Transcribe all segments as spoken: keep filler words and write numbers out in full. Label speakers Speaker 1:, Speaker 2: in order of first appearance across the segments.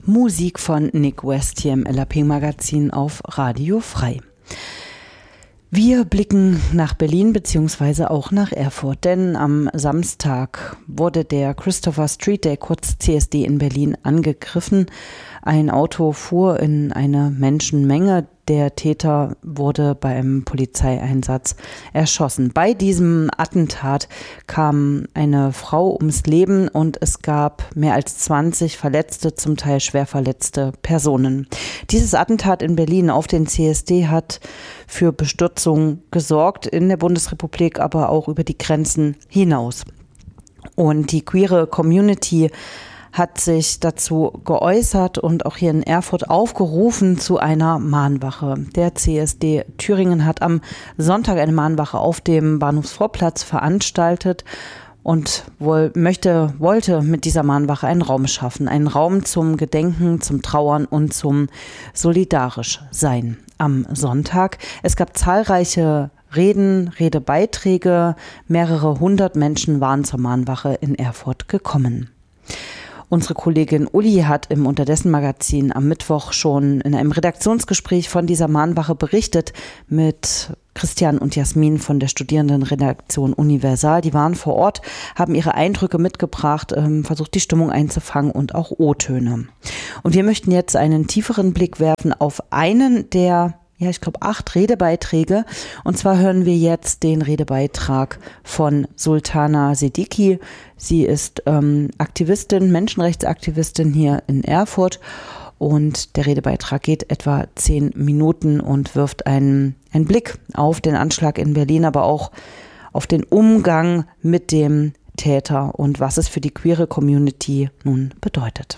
Speaker 1: Musik von Nick West hier im L A P-Magazin auf Radio Frei. Wir blicken nach Berlin bzw. auch nach Erfurt, denn am Samstag wurde der Christopher Street Day, kurz C S D, in Berlin angegriffen. Ein Auto fuhr in eine Menschenmenge. Der Täter wurde beim Polizeieinsatz erschossen. Bei diesem Attentat kam eine Frau ums Leben und es gab mehr als zwanzig verletzte, zum Teil schwer verletzte Personen. Dieses Attentat in Berlin auf den C S D hat für Bestürzung gesorgt in der Bundesrepublik, aber auch über die Grenzen hinaus. Und die queere Community hat sich dazu geäußert und auch hier in Erfurt aufgerufen zu einer Mahnwache. Der C S D Thüringen hat am Sonntag eine Mahnwache auf dem Bahnhofsvorplatz veranstaltet und wohl möchte, wollte mit dieser Mahnwache einen Raum schaffen. Einen Raum zum Gedenken, zum Trauern und zum solidarisch sein am Sonntag. Es gab zahlreiche Reden, Redebeiträge. Mehrere hundert Menschen waren zur Mahnwache in Erfurt gekommen. Unsere Kollegin Uli hat im Unterdessen-Magazin am Mittwoch schon in einem Redaktionsgespräch von dieser Mahnwache berichtet mit Christian und Jasmin von der Studierendenredaktion Universal. Die waren vor Ort, haben ihre Eindrücke mitgebracht, versucht die Stimmung einzufangen und auch O-Töne. Und wir möchten jetzt einen tieferen Blick werfen auf einen der Ja, ich glaube, acht Redebeiträge. Und zwar hören wir jetzt den Redebeitrag von Sultana Siddiqui. Sie ist ähm, Aktivistin, Menschenrechtsaktivistin hier in Erfurt. Und der Redebeitrag geht etwa zehn Minuten und wirft einen, einen Blick auf den Anschlag in Berlin, aber auch auf den Umgang mit dem Täter und was es für die queere Community nun bedeutet.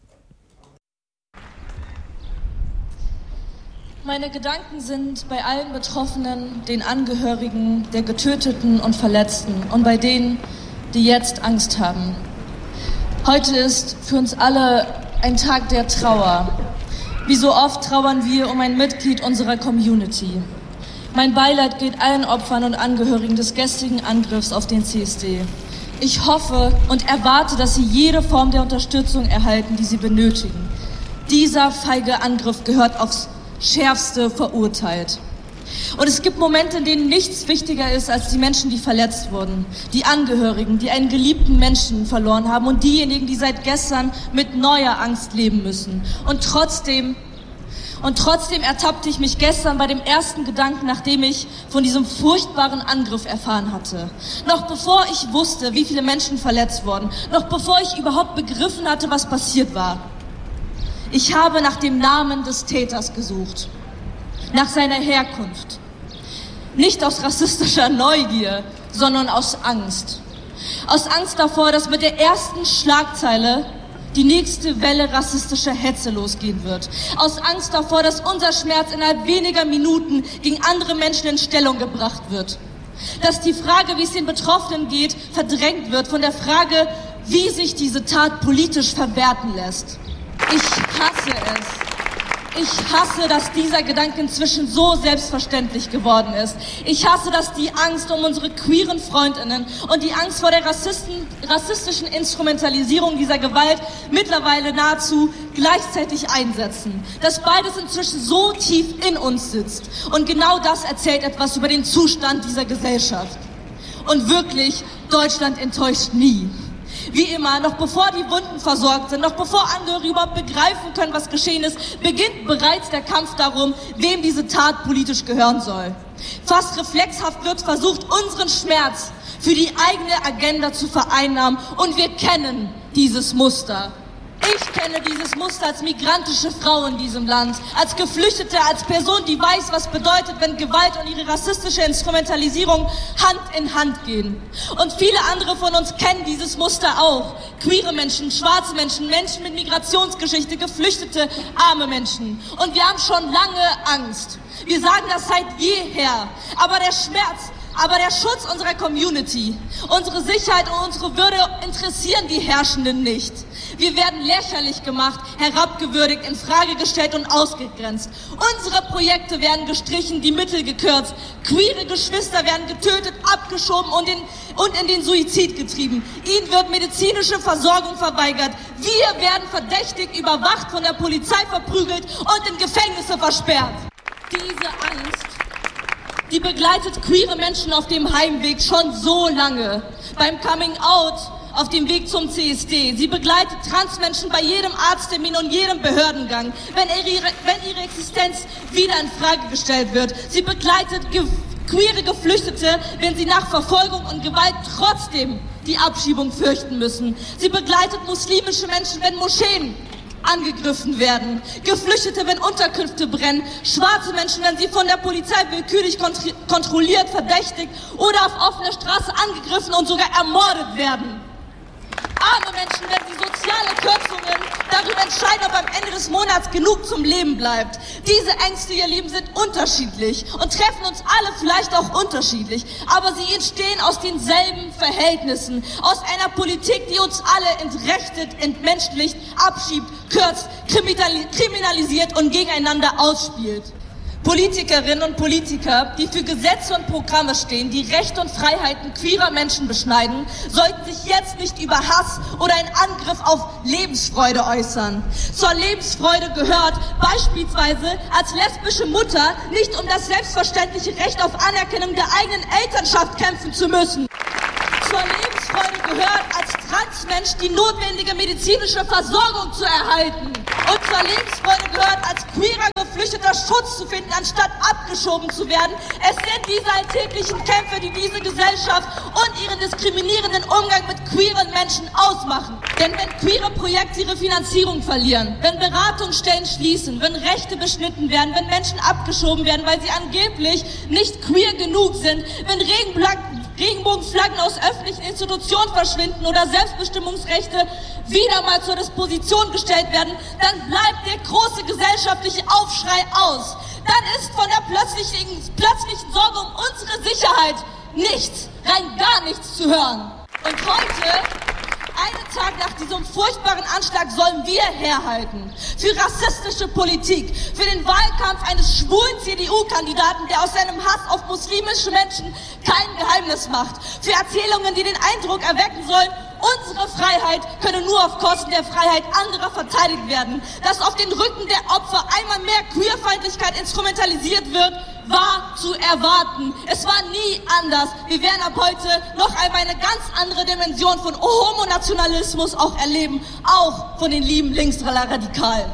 Speaker 2: Meine Gedanken sind bei allen Betroffenen, den Angehörigen der Getöteten und Verletzten und bei denen, die jetzt Angst haben. Heute ist für uns alle ein Tag der Trauer. Wie so oft trauern wir um ein Mitglied unserer Community. Mein Beileid geht allen Opfern und Angehörigen des gestrigen Angriffs auf den C S D. Ich hoffe und erwarte, dass sie jede Form der Unterstützung erhalten, die sie benötigen. Dieser feige Angriff gehört aufs Schärfste verurteilt. Und es gibt Momente, in denen nichts wichtiger ist als die Menschen, die verletzt wurden, die Angehörigen, die einen geliebten Menschen verloren haben und diejenigen, die seit gestern mit neuer Angst leben müssen. Und trotzdem, und trotzdem ertappte ich mich gestern bei dem ersten Gedanken, nachdem ich von diesem furchtbaren Angriff erfahren hatte. Noch bevor ich wusste, wie viele Menschen verletzt wurden, noch bevor ich überhaupt begriffen hatte, was passiert war. Ich habe nach dem Namen des Täters gesucht, nach seiner Herkunft. Nicht aus rassistischer Neugier, sondern aus Angst. Aus Angst davor, dass mit der ersten Schlagzeile die nächste Welle rassistischer Hetze losgehen wird. Aus Angst davor, dass unser Schmerz innerhalb weniger Minuten gegen andere Menschen in Stellung gebracht wird. Dass die Frage, wie es den Betroffenen geht, verdrängt wird von der Frage, wie sich diese Tat politisch verwerten lässt. Ich hasse es. Ich hasse, dass dieser Gedanke inzwischen so selbstverständlich geworden ist. Ich hasse, dass die Angst um unsere queeren Freundinnen und die Angst vor der Rassisten, rassistischen Instrumentalisierung dieser Gewalt mittlerweile nahezu gleichzeitig einsetzen. Dass beides inzwischen so tief in uns sitzt. Und genau das erzählt etwas über den Zustand dieser Gesellschaft. Und wirklich, Deutschland enttäuscht nie. Wie immer, noch bevor die Wunden versorgt sind, noch bevor Angehörige überhaupt begreifen können, was geschehen ist, beginnt bereits der Kampf darum, wem diese Tat politisch gehören soll. Fast reflexhaft wird versucht, unseren Schmerz für die eigene Agenda zu vereinnahmen. Und wir kennen dieses Muster. Ich kenne dieses Muster als migrantische Frau in diesem Land, als Geflüchtete, als Person, die weiß, was bedeutet, wenn Gewalt und ihre rassistische Instrumentalisierung Hand in Hand gehen. Und viele andere von uns kennen dieses Muster auch. Queere Menschen, schwarze Menschen, Menschen mit Migrationsgeschichte, Geflüchtete, arme Menschen. Und wir haben schon lange Angst. Wir sagen das seit jeher. Aber der Schmerz, aber der Schutz unserer Community, unsere Sicherheit und unsere Würde interessieren die Herrschenden nicht. Wir werden lächerlich gemacht, herabgewürdigt, in Frage gestellt und ausgegrenzt. Unsere Projekte werden gestrichen, die Mittel gekürzt. Queere Geschwister werden getötet, abgeschoben und in, und in den Suizid getrieben. Ihnen wird medizinische Versorgung verweigert. Wir werden verdächtigt, überwacht, von der Polizei verprügelt und in Gefängnisse versperrt. Diese Angst, die begleitet queere Menschen auf dem Heimweg schon so lange. Beim Coming Out, auf dem Weg zum C S D. Sie begleitet Transmenschen bei jedem Arzttermin und jedem Behördengang, wenn ihre, wenn ihre Existenz wieder in Frage gestellt wird. Sie begleitet ge queere Geflüchtete, wenn sie nach Verfolgung und Gewalt trotzdem die Abschiebung fürchten müssen. Sie begleitet muslimische Menschen, wenn Moscheen angegriffen werden, Geflüchtete, wenn Unterkünfte brennen, schwarze Menschen, wenn sie von der Polizei willkürlich kont kontrolliert, verdächtigt oder auf offener Straße angegriffen und sogar ermordet werden. Arme Menschen, wenn sie soziale Kürzungen darüber entscheiden, ob am Ende des Monats genug zum Leben bleibt. Diese Ängste, ihr Lieben, sind unterschiedlich und treffen uns alle vielleicht auch unterschiedlich. Aber sie entstehen aus denselben Verhältnissen, aus einer Politik, die uns alle entrechtet, entmenschlicht, abschiebt, kürzt, kriminalisiert und gegeneinander ausspielt. Politikerinnen und Politiker, die für Gesetze und Programme stehen, die Rechte und Freiheiten queerer Menschen beschneiden, sollten sich jetzt nicht über Hass oder einen Angriff auf Lebensfreude äußern. Zur Lebensfreude gehört beispielsweise als lesbische Mutter nicht um das selbstverständliche Recht auf Anerkennung der eigenen Elternschaft kämpfen zu müssen. Zur Lebensfreude gehört als Transmensch die notwendige medizinische Versorgung zu erhalten. Und zur Lebensfreude gehört als queerer Geflüchteter Schutz zu finden, anstatt abgeschoben zu werden. Es sind diese alltäglichen Kämpfe, die diese Gesellschaft und ihren diskriminierenden Umgang mit queeren Menschen ausmachen. Denn wenn queere Projekte ihre Finanzierung verlieren, wenn Beratungsstellen schließen, wenn Rechte beschnitten werden, wenn Menschen abgeschoben werden, weil sie angeblich nicht queer genug sind, wenn Regenblanken Regenbogenflaggen aus öffentlichen Institutionen verschwinden oder Selbstbestimmungsrechte wieder mal zur Disposition gestellt werden, dann bleibt der große gesellschaftliche Aufschrei aus. Dann ist von der plötzlichen, plötzlichen Sorge um unsere Sicherheit nichts, rein gar nichts zu hören. Und heute, einen Tag nach diesem furchtbaren Anschlag, sollen wir herhalten für rassistische Politik, für den Wahlkampf eines schwulen C D U-Kandidaten, der aus seinem Hass auf muslimische Menschen kein Geheimnis macht, für Erzählungen, die den Eindruck erwecken sollen, unsere Freiheit könne nur auf Kosten der Freiheit anderer verteidigt werden. Dass auf den Rücken der Opfer einmal mehr Queerfeindlichkeit instrumentalisiert wird, war zu erwarten. Es war nie anders. Wir werden ab heute noch einmal eine ganz andere Dimension von Homonationalismus auch erleben, auch von den lieben Linksradikalen.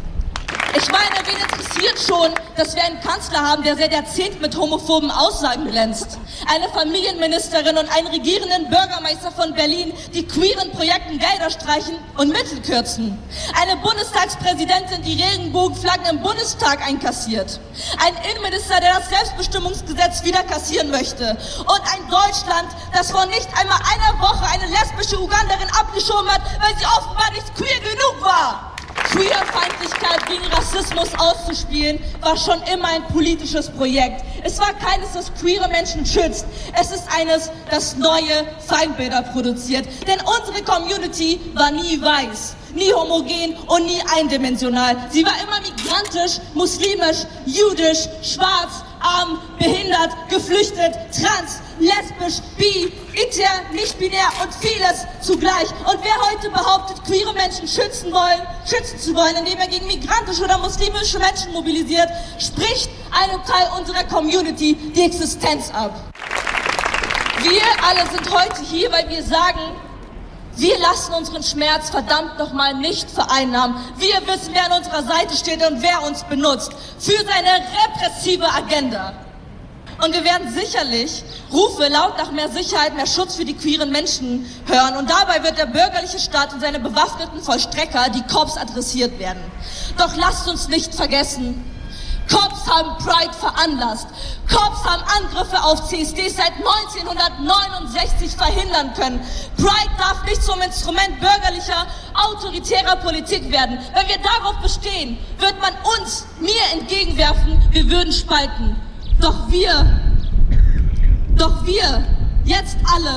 Speaker 2: Ich meine, wen interessiert schon, dass wir einen Kanzler haben, der seit Jahrzehnten mit homophoben Aussagen glänzt? Eine Familienministerin und einen regierenden Bürgermeister von Berlin, die queeren Projekten Gelder streichen und Mittel kürzen. Eine Bundestagspräsidentin, die Regenbogenflaggen im Bundestag einkassiert. Ein Innenminister, der das Selbstbestimmungsgesetz wieder kassieren möchte. Und ein Deutschland, das vor nicht einmal einer Woche eine lesbische Uganderin abgeschoben hat, weil sie offenbar nicht queer genug war. Queerfeindlichkeit gegen Rassismus auszuspielen, war schon immer ein politisches Projekt. Es war keines, das queere Menschen schützt. Es ist eines, das neue Feindbilder produziert. Denn unsere Community war nie weiß, nie homogen und nie eindimensional. Sie war immer migrantisch, muslimisch, jüdisch, schwarz, arm, behindert, geflüchtet, trans, lesbisch, bi, inter, nicht-binär und vieles zugleich. Und wer heute behauptet, queere Menschen schützen wollen, schützen zu wollen, indem er gegen migrantische oder muslimische Menschen mobilisiert, spricht einem Teil unserer Community die Existenz ab. Wir alle sind heute hier, weil wir sagen, wir lassen unseren Schmerz verdammt nochmal nicht vereinnahmen. Wir wissen, wer an unserer Seite steht und wer uns benutzt für seine repressive Agenda. Und wir werden sicherlich Rufe laut nach mehr Sicherheit, mehr Schutz für die queeren Menschen hören. Und dabei wird der bürgerliche Staat und seine bewaffneten Vollstrecker, die Cops, adressiert werden. Doch lasst uns nicht vergessen, Cops haben Pride veranlasst. Cops haben Angriffe auf C S Ds seit neunzehnhundertneunundsechzig verhindern können. Pride darf nicht zum Instrument bürgerlicher, autoritärer Politik werden. Wenn wir darauf bestehen, wird man uns, mir entgegenwerfen, wir würden spalten. Doch wir, doch wir, jetzt alle,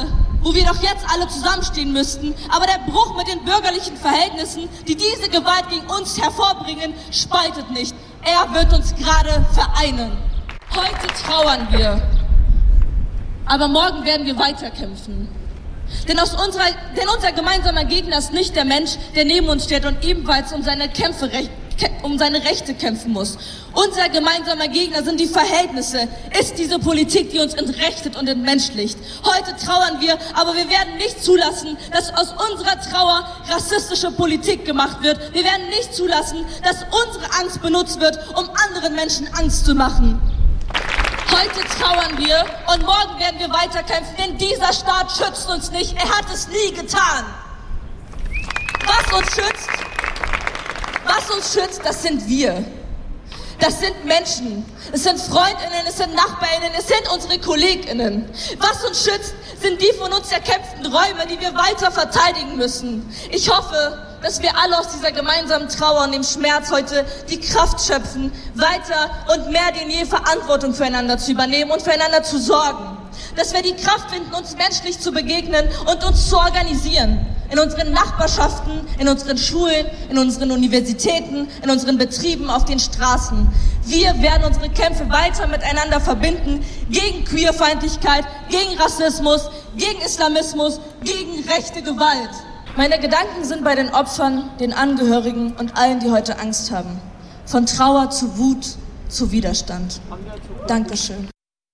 Speaker 2: wo wir doch jetzt alle zusammenstehen müssten. Aber der Bruch mit den bürgerlichen Verhältnissen, die diese Gewalt gegen uns hervorbringen, spaltet nicht. Er wird uns gerade vereinen. Heute trauern wir, aber morgen werden wir weiterkämpfen. Denn, aus unserer, denn unser gemeinsamer Gegner ist nicht der Mensch, der neben uns steht und ebenfalls um seine, Kämpfe, um seine Rechte kämpfen muss. Unser gemeinsamer Gegner sind die Verhältnisse, ist diese Politik, die uns entrechtet und entmenschlicht. Heute trauern wir, aber wir werden nicht zulassen, dass aus unserer Trauer rassistische Politik gemacht wird. Wir werden nicht zulassen, dass unsere Angst benutzt wird, um anderen Menschen Angst zu machen. Heute trauern wir und morgen werden wir weiterkämpfen, denn dieser Staat schützt uns nicht. Er hat es nie getan. Was uns schützt, was uns schützt, das sind wir. Das sind Menschen, es sind Freundinnen, es sind Nachbarinnen, es sind unsere Kolleginnen. Was uns schützt, sind die von uns erkämpften Räume, die wir weiter verteidigen müssen. Ich hoffe, dass wir alle aus dieser gemeinsamen Trauer und dem Schmerz heute die Kraft schöpfen, weiter und mehr denn je Verantwortung füreinander zu übernehmen und füreinander zu sorgen. Dass wir die Kraft finden, uns menschlich zu begegnen und uns zu organisieren. In unseren Nachbarschaften, in unseren Schulen, in unseren Universitäten, in unseren Betrieben, auf den Straßen. Wir werden unsere Kämpfe weiter miteinander verbinden gegen Queerfeindlichkeit, gegen Rassismus, gegen Islamismus, gegen rechte Gewalt. Meine Gedanken sind bei den Opfern, den Angehörigen und allen, die heute Angst haben. Von Trauer zu Wut zu Widerstand. Dankeschön.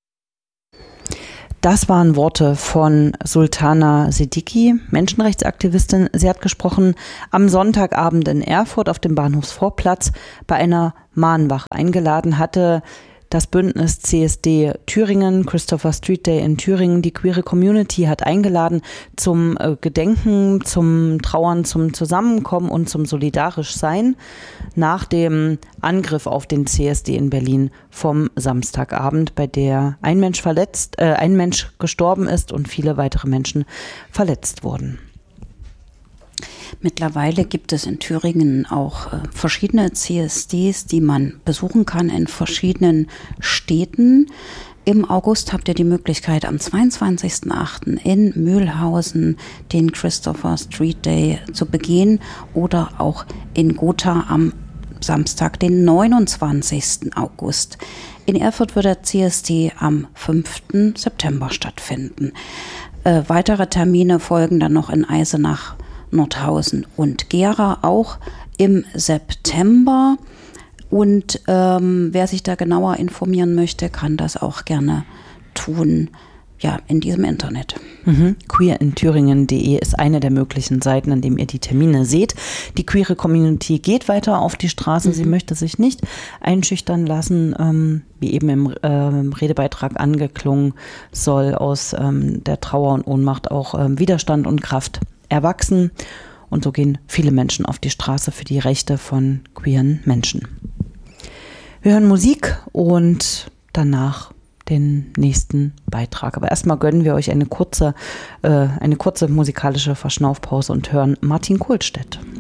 Speaker 1: Das waren Worte von Sultana Siddiqui, Menschenrechtsaktivistin. Sie hat gesprochen am Sonntagabend in Erfurt auf dem Bahnhofsvorplatz bei einer Mahnwache. Eingeladen hatte das Bündnis C S D Thüringen, Christopher Street Day in Thüringen. Die queere Community hat eingeladen zum Gedenken, zum Trauern, zum Zusammenkommen und zum Solidarischsein nach dem Angriff auf den C S D in Berlin vom Samstagabend, bei der ein Mensch verletzt, äh, ein Mensch gestorben ist und viele weitere Menschen verletzt wurden.
Speaker 3: Mittlerweile gibt es in Thüringen auch äh, verschiedene C S Ds, die man besuchen kann in verschiedenen Städten. Im August habt ihr die Möglichkeit, am zweiundzwanzigsten achten in Mühlhausen den Christopher Street Day zu begehen oder auch in Gotha am Samstag, den neunundzwanzigsten August. In Erfurt wird der C S D am fünften September stattfinden. Äh, weitere Termine folgen dann noch in Eisenach, Nordhausen und Gera auch im September. Und ähm, wer sich da genauer informieren möchte, kann das auch gerne tun, ja, in diesem Internet.
Speaker 1: Mhm. queer in thüringen punkt de ist eine der möglichen Seiten, an dem ihr die Termine seht. Die queere Community geht weiter auf die Straße. Mhm. Sie möchte sich nicht einschüchtern lassen, ähm, wie eben im äh, Redebeitrag angeklungen, soll aus ähm, der Trauer und Ohnmacht auch ähm, Widerstand und Kraft erwachsen. Und so gehen viele Menschen auf die Straße für die Rechte von queeren Menschen. Wir hören Musik und danach den nächsten Beitrag. Aber erstmal gönnen wir euch eine kurze, äh, eine kurze musikalische Verschnaufpause und hören Martin Kohlstedt.